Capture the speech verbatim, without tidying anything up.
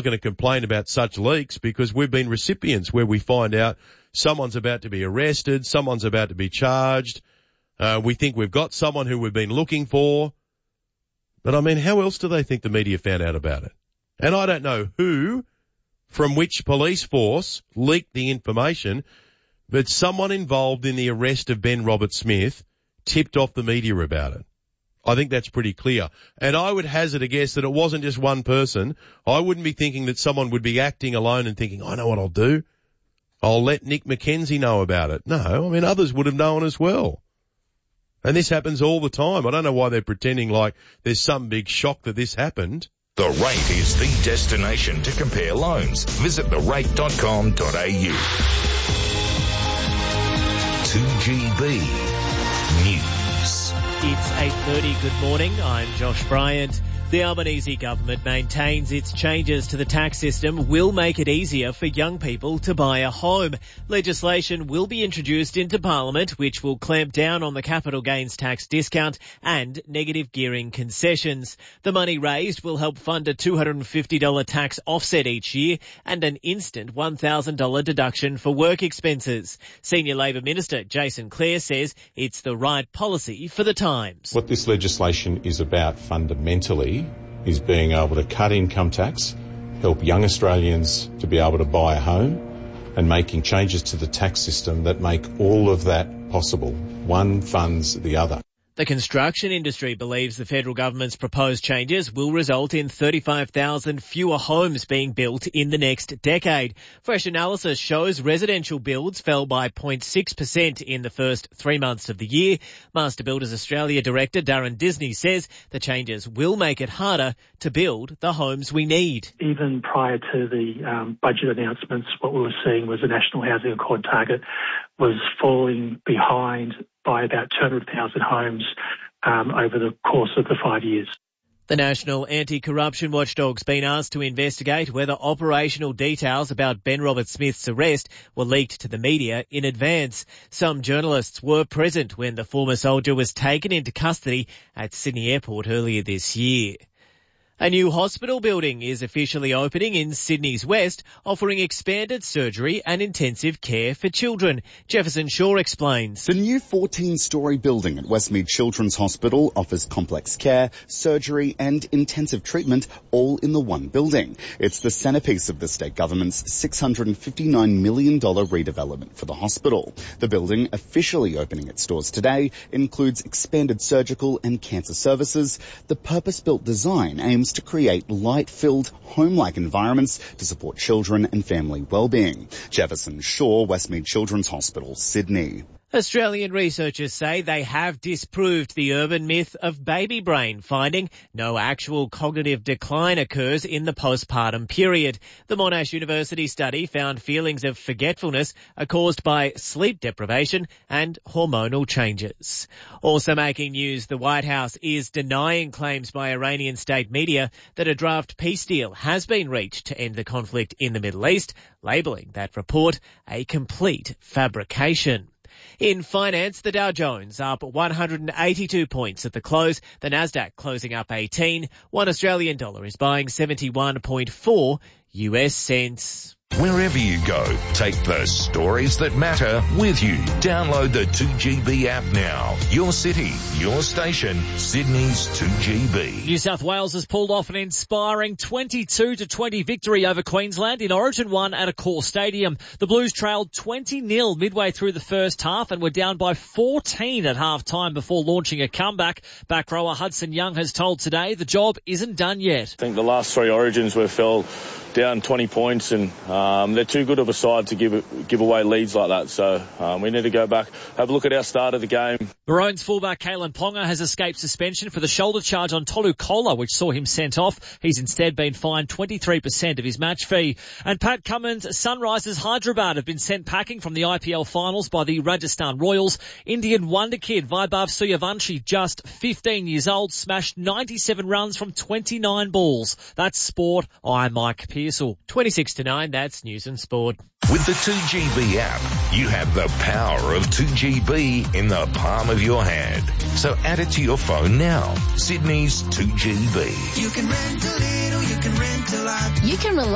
going to complain about such leaks because we've been recipients where we find out someone's about to be arrested, someone's about to be charged. Uh, we think we've got someone who we've been looking for. But, I mean, how else do they think the media found out about it? And I don't know who from which police force leaked the information, but someone involved in the arrest of Ben Roberts-Smith tipped off the media about it. I think that's pretty clear. And I would hazard a guess that it wasn't just one person. I wouldn't be thinking that someone would be acting alone and thinking, I know what I'll do. I'll let Nick McKenzie know about it. No, I mean, others would have known as well. And this happens all the time. I don't know why they're pretending like there's some big shock that this happened. The Rate is the destination to compare loans. Visit the rate dot com dot a u. two G B News. It's eight thirty. Good morning. I'm Josh Bryant. The Albanese government maintains its changes to the tax system will make it easier for young people to buy a home. Legislation will be introduced into Parliament which will clamp down on the capital gains tax discount and negative gearing concessions. The money raised will help fund a two hundred fifty dollars tax offset each year and an instant one thousand dollars deduction for work expenses. Senior Labor Minister Jason Clare says it's the right policy for the times. What this legislation is about fundamentally is being able to cut income tax, help young Australians to be able to buy a home, and making changes to the tax system that make all of that possible. One funds the other. The construction industry believes the federal government's proposed changes will result in thirty-five thousand fewer homes being built in the next decade. Fresh analysis shows residential builds fell by zero point six percent in the first three months of the year. Master Builders Australia Director Darren Disney says the changes will make it harder to build the homes we need. Even prior to the um, budget announcements, what we were seeing was the National Housing Accord target was falling behind by about two hundred thousand homes um, over the course of the five years. The National Anti-Corruption Watchdog's been asked to investigate whether operational details about Ben Roberts-Smith's arrest were leaked to the media in advance. Some journalists were present when the former soldier was taken into custody at Sydney Airport earlier this year. A new hospital building is officially opening in Sydney's West, offering expanded surgery and intensive care for children. Jefferson Shaw explains. The new fourteen-storey building at Westmead Children's Hospital offers complex care, surgery and intensive treatment all in the one building. It's the centrepiece of the state government's six hundred fifty-nine million dollars redevelopment for the hospital. The building, officially opening its doors today, includes expanded surgical and cancer services. The purpose-built design aims to create light-filled, home-like environments to support children and family well-being. Jefferson Shaw, Westmead Children's Hospital, Sydney. Australian researchers say they have disproved the urban myth of baby brain, finding no actual cognitive decline occurs in the postpartum period. The Monash University study found feelings of forgetfulness are caused by sleep deprivation and hormonal changes. Also making news, the White House is denying claims by Iranian state media that a draft peace deal has been reached to end the conflict in the Middle East, labelling that report a complete fabrication. In finance, the Dow Jones up one hundred eighty-two points at the close. The Nasdaq closing up eighteen. One Australian dollar is buying seventy-one point four U S cents. Wherever you go, take the stories that matter with you. Download the two G B app now. Your city, your station, Sydney's two G B. New South Wales has pulled off an inspiring twenty-two to twenty victory over Queensland in Origin one at Accor Stadium. The Blues trailed twenty nil midway through the first half and were down by fourteen at half-time before launching a comeback. Back rower Hudson Young has told Today the job isn't done yet. I think the last three Origins we fell down twenty points and um, they're too good of a side to give give away leads like that. So um, we need to go back, have a look at our start of the game. Maroons fullback Kalen Ponga has escaped suspension for the shoulder charge on Tolu Kola, which saw him sent off. He's instead been fined twenty-three percent of his match fee. And Pat Cummins' Sunrisers Hyderabad have been sent packing from the I P L finals by the Rajasthan Royals. Indian wonder kid Vaibhav Suryavanshi, just fifteen years old, smashed ninety-seven runs from twenty-nine balls. That's sport. I'm Mike Pearson. twenty-six to nine, that's News and Sport. With the two G B app, you have the power of two G B in the palm of your hand. So add it to your phone now. Sydney's two G B. You can rent a little, you can rent a lot. You can rely